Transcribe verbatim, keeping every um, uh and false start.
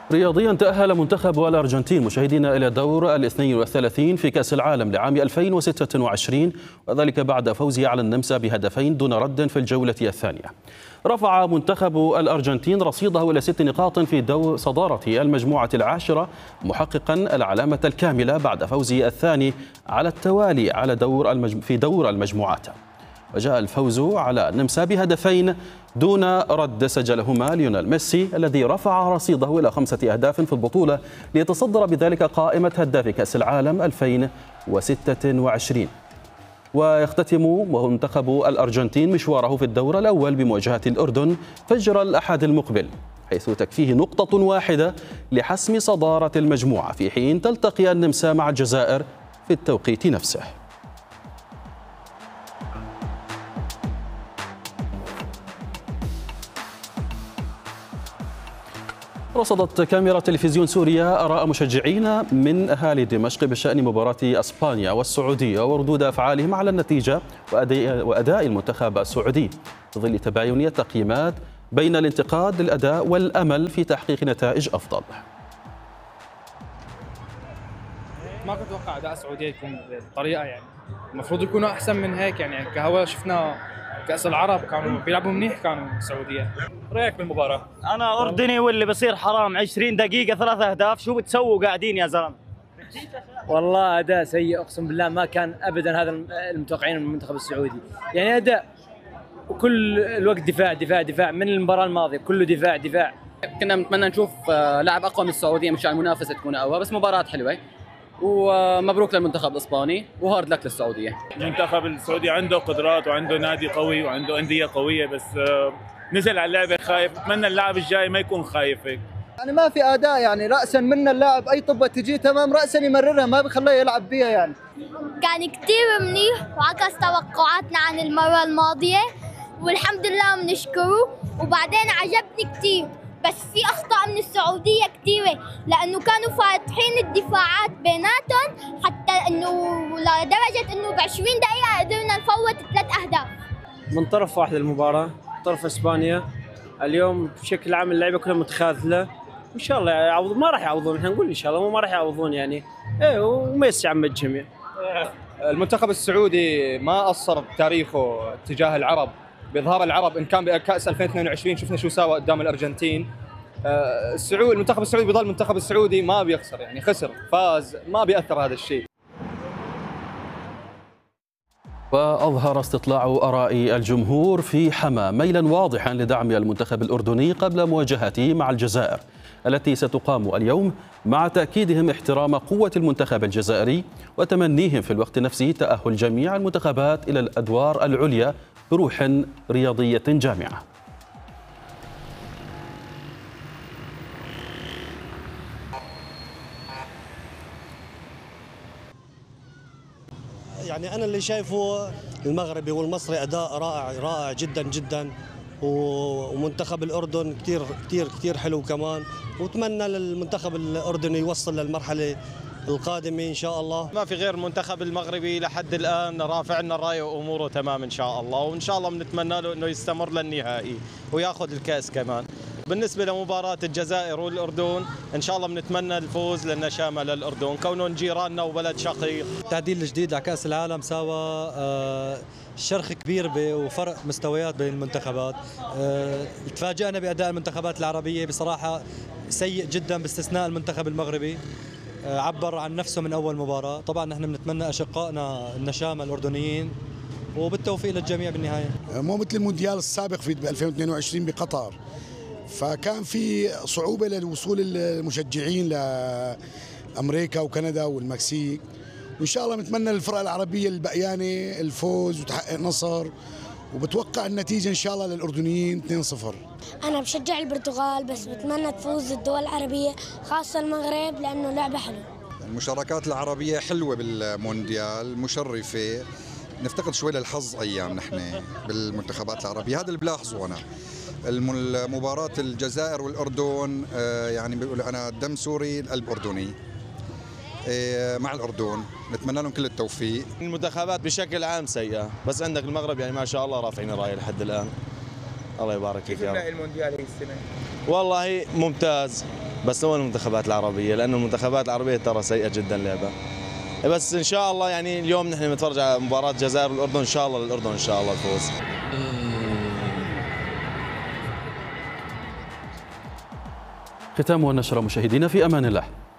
رياضيا تأهل منتخب الأرجنتين مشاهدينا إلى دور الاثنين والثلاثين في كأس العالم لعام ألفين وستة وعشرين، وذلك بعد فوزه على النمسا بهدفين دون رد في الجولة الثانية. رفع منتخب الأرجنتين رصيده إلى ست نقاط في دور صدارة المجموعة العاشرة، محققا العلامة الكاملة بعد فوزه الثاني على التوالي على دور المجم... في دور المجموعات. وجاء الفوز على النمسا بهدفين دون رد سجلهما ليونيل ميسي الذي رفع رصيده إلى خمسة أهداف في البطولة ليتصدر بذلك قائمة هداف كأس العالم ألفين وستة وعشرين. ويختتم منتخب الأرجنتين مشواره في الدور الأول بمواجهة الأردن فجر الأحد المقبل، حيث تكفيه نقطة واحدة لحسم صدارة المجموعة، في حين تلتقي النمسا مع الجزائر في التوقيت نفسه. رصدت كاميرا تلفزيون سوريا آراء مشجعين من أهالي دمشق بشأن مباراة أسبانيا والسعودية وردود أفعالهم على النتيجة وأداء المنتخب السعودي، في ظل تباين التقييمات بين الانتقاد للأداء والأمل في تحقيق نتائج أفضل. ما كنت أتوقع أداء السعودية يكون بالطريقة، يعني المفروض يكونوا أحسن من هيك. يعني كهوا شفنا كأس العرب كانوا بيلعبوا منيح كانوا السعودية. رأيك بالمباراة؟ أنا أردني واللي بصير حرام عشرين دقيقة ثلاثة أهداف، شو بتسووا قاعدين يا زلمة؟ والله أداء سيء أقسم بالله، ما كان أبدا هذا المتوقعين من المنتخب السعودي. يعني أداء وكل الوقت دفاع دفاع دفاع من المباراة الماضية، كله دفاع دفاع. كنا نتمنى نشوف لاعب أقوى من السعودية مشان المنافسة تكون أقوى، بس مباراة حلوة ومبروك للمنتخب الاسباني وهارد لك للسعوديه. المنتخب السعودي عنده قدرات وعنده نادي قوي وعنده انديه قويه، بس نزل على اللعبه خايف. اتمنى اللاعب الجاي ما يكون خايف هيك. يعني ما في اداء، يعني راسا منا اللاعب اي طبه تجي تمام راسا يمررها، ما بخليه يلعب فيها. يعني كان كثير منيح وعكس توقعاتنا عن المره الماضيه، والحمد لله بنشكره. وبعدين عجبني كثير، بس في اخطاء من السعوديه كثيره لانه كانوا فاتحين الدفاعات بيناتهم، حتى انه لدرجه انه ب عشرين دقيقه قدرنا نفوت ثلاث اهداف. من طرف واحد المباراه، طرف اسبانيا اليوم بشكل عام اللعيبه كلها متخاذله، ان شاء الله يعوضون. ما راح يعوضون، احنا نقول ان شاء الله ما راح يعوضون يعني. ايه وميسي عم الجميع. المنتخب السعودي ما قصر بتاريخه تجاه العرب، باظهار العرب. ان كان بكاس ألفين واثنين وعشرين شفنا شو ساوى قدام الارجنتين. السعودي المنتخب السعودي بيضل المنتخب السعودي، ما بيخسر، يعني خسر فاز ما بيأثر هذا الشيء. وأظهر استطلاع آراء الجمهور في حما ميلا واضحا لدعم المنتخب الأردني قبل مواجهته مع الجزائر التي ستقام اليوم، مع تأكيدهم احترام قوة المنتخب الجزائري وتمنيهم في الوقت نفسه تأهل جميع المنتخبات إلى الأدوار العليا بروح رياضية جامعة. يعني أنا اللي شايفه المغربي والمصري أداء رائع رائع جدا جدا، ومنتخب الأردن كثير كثير كثير حلو كمان، وأتمنى للمنتخب الأردني يوصل للمرحلة القادمة إن شاء الله. ما في غير المنتخب المغربي لحد الآن رافع لنا الراية وأموره تمام إن شاء الله، وإن شاء الله بنتمنى له إنه يستمر للنهائي وياخذ الكأس كمان. بالنسبة لمباراة الجزائر والأردن إن شاء الله بنتمنى الفوز لأن شامل الأردن كونهم جيراننا وبلد شقيق. التعديل الجديد لكأس العالم ساوى شرخ كبير وفرق مستويات بين المنتخبات. تفاجأنا بأداء المنتخبات العربية بصراحة سيء جدا باستثناء المنتخب المغربي، عبر عن نفسه من أول مباراة. طبعا نحن بنتمنى أشقائنا النشامة الأردنيين وبالتوفيق للجميع بالنهاية. مو مثل المونديال السابق في ألفين واثنين وعشرين بقطر، فكان في صعوبة للوصول المشجعين لأمريكا وكندا والمكسيك، وإن شاء الله بنتمنى للفرق العربية البقيانة الفوز وتحقق نصر، وبتوقع النتيجة إن شاء الله للأردنيين اثنين صفر. أنا بشجع البرتغال، بس بتمنى تفوز الدول العربية خاصة المغرب لأنه لعبة حلوة. المشاركات العربية حلوة بالمونديال، مشرفة. نفتقد شوي للحظ أيام نحن بالمنتخبات العربية، هذا اللي بلاحظه أنا. المباراة الجزائر والأردن يعني بيقول أنا دم سوري القلب أردني مع الأردن، نتمنى لهم كل التوفيق. المنتخبات بشكل عام سيئة، بس عندك المغرب يعني ما شاء الله رافعين الراية لحد الآن. الله يبارك فيك. كيف نلاقي المونديال هي السنة؟ والله ممتاز، بس هو المنتخبات العربيه، لانه المنتخبات العربيه ترى سيئه جدا لعبها. بس ان شاء الله يعني اليوم نحن بنتفرج على مباراه الجزائر والاردن، ان شاء الله للاردن ان شاء الله الفوز. ختام النشرة مشاهدينا، في امان الله.